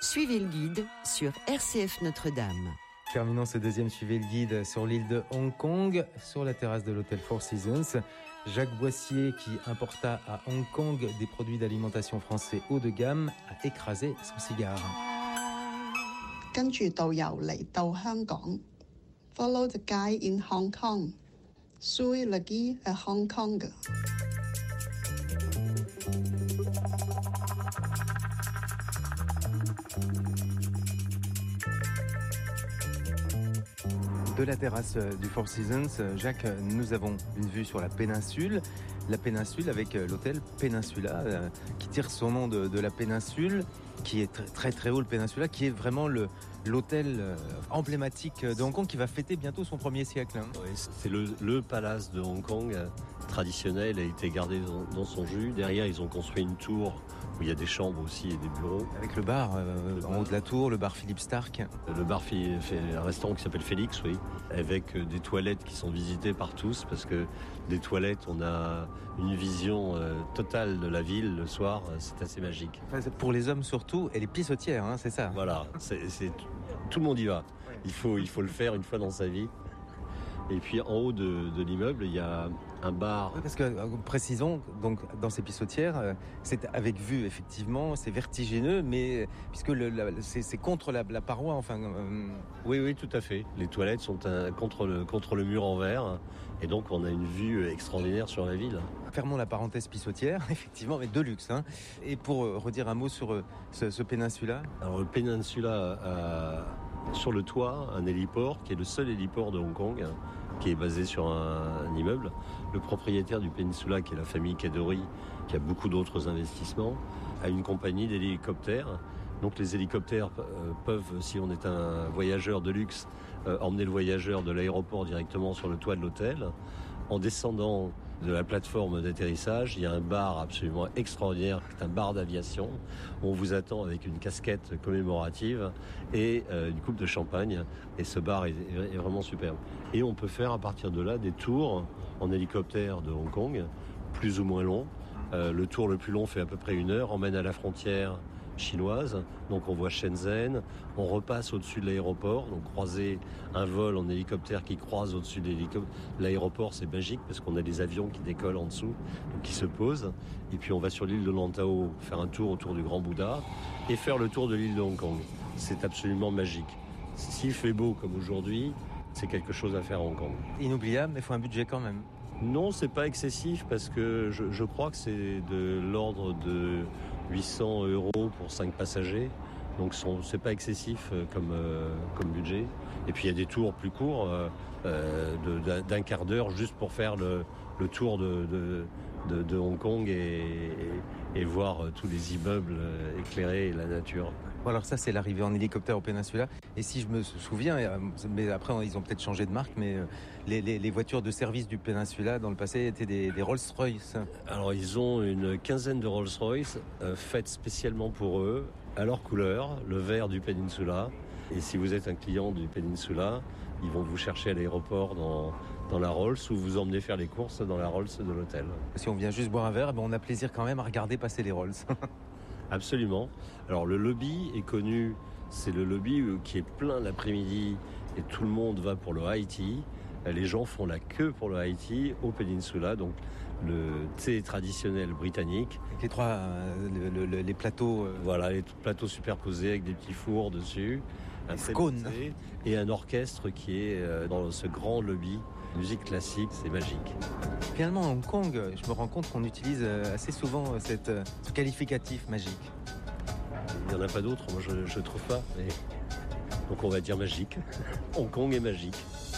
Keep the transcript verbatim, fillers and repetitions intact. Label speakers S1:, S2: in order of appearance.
S1: Suivez le guide sur R C F Notre-Dame.
S2: Terminons ce deuxième Suivez le guide sur l'île de Hong Kong, sur la terrasse de l'hôtel Four Seasons. Jacques Boissier, qui importa à Hong Kong des produits d'alimentation français haut de gamme, a écrasé son cigare.
S3: 跟住導遊嚟到香港 ，follow the guide in Hong Kong， suivre le guide à Hong Kong。
S2: De la terrasse du Four Seasons, Jacques, nous avons une vue sur la péninsule. La péninsule avec l'hôtel Peninsula, euh, qui tire son nom de, de la péninsule, qui est très très, très haut, le Peninsula, qui est vraiment le, l'hôtel euh, emblématique de Hong Kong, qui va fêter bientôt son premier siècle. Hein.
S4: Oui, c'est le, le palace de Hong Kong, euh, traditionnel, a été gardé dans, dans son jus. Derrière, ils ont construit une tour où il y a des chambres aussi et des bureaux.
S2: Avec le bar, euh,
S4: le
S2: en
S4: bar.
S2: haut de la tour, le bar Philippe Stark.
S4: Le bar fait, fait un restaurant qui s'appelle Félix, oui, avec des toilettes qui sont visitées par tous, parce que des toilettes, on a une vision euh, totale de la ville le soir, c'est assez magique.
S2: Enfin, c'est pour les hommes surtout, et les pissotières, hein, c'est ça.
S4: Voilà, c'est, c'est, tout le monde y va. Il faut, il faut le faire une fois dans sa vie. Et puis en haut de, de l'immeuble, il y a un bar.
S2: Oui, parce que, euh, précisons, donc, dans ces pissotières, euh, c'est avec vue, effectivement, c'est vertigineux, mais puisque le, la, c'est, c'est contre la, la paroi, enfin... Euh...
S4: Oui, oui, tout à fait. Les toilettes sont un, contre, le, contre le mur en verre, et donc on a une vue extraordinaire sur la ville.
S2: Fermons la parenthèse pissotière, effectivement, mais de luxe. Hein. Et pour euh, redire un mot sur euh, ce, ce Peninsula.
S4: Alors le Peninsula a sur le toit un héliport, qui est le seul héliport de Hong Kong, qui est basé sur un, un immeuble. Le propriétaire du Peninsula, qui est la famille Kadori, qui a beaucoup d'autres investissements, a une compagnie d'hélicoptères. Donc les hélicoptères euh, peuvent, si on est un voyageur de luxe, euh, emmener le voyageur de l'aéroport directement sur le toit de l'hôtel. En descendant de la plateforme d'atterrissage, il y a un bar absolument extraordinaire, qui est un bar d'aviation. On vous attend avec une casquette commémorative et euh, une coupe de champagne. Et ce bar est, est vraiment superbe. Et on peut faire à partir de là des tours en hélicoptère de Hong Kong, plus ou moins longs. Euh, le tour le plus long fait à peu près une heure, emmène à la frontière chinoise, donc on voit Shenzhen, on repasse au-dessus de l'aéroport, donc croiser un vol en hélicoptère qui croise au-dessus de l'aéroport, c'est magique parce qu'on a des avions qui décollent en dessous, donc qui se posent, et puis on va sur l'île de Lantau faire un tour autour du Grand Bouddha et faire le tour de l'île de Hong Kong. C'est absolument magique. S'il fait beau comme aujourd'hui, c'est quelque chose à faire à Hong Kong.
S2: Inoubliable, mais il faut un budget quand même.
S4: Non, c'est pas excessif parce que je, je crois que c'est de l'ordre de huit cents euros pour cinq passagers. Donc son, c'est pas excessif comme, euh, comme budget. Et puis il y a des tours plus courts euh, de, d'un, d'un quart d'heure juste pour faire le, le tour de, de, de, de Hong Kong et, et, et voir tous les immeubles éclairés et la nature.
S2: Bon, alors ça, c'est l'arrivée en hélicoptère au Peninsula. Et si je me souviens, mais après ils ont peut-être changé de marque, mais les, les, les voitures de service du Peninsula dans le passé étaient des, des Rolls-Royce.
S4: Alors ils ont une quinzaine de Rolls-Royce euh, faites spécialement pour eux, à leur couleur, le vert du Peninsula. Et si vous êtes un client du Peninsula, ils vont vous chercher à l'aéroport dans, dans la Rolls ou vous emmener faire les courses dans la Rolls de l'hôtel.
S2: Si on vient juste boire un verre, ben on a plaisir quand même à regarder passer les Rolls.
S4: Absolument. Alors le lobby est connu, c'est le lobby qui est plein l'après-midi et tout le monde va pour le high tea. Les gens font la queue pour le high tea au Peninsula, donc le thé traditionnel britannique.
S2: Avec les trois, euh, le, le, les plateaux. Euh...
S4: Voilà, les plateaux superposés avec des petits fours dessus. Un
S2: scone.
S4: Et un orchestre qui est dans ce grand lobby. Musique classique, c'est magique.
S2: Finalement, à Hong Kong, je me rends compte qu'on utilise assez souvent cette, ce qualificatif magique.
S4: Il n'y en a pas d'autre, moi je ne trouve pas. Mais... Donc on va dire magique. Hong Kong est magique.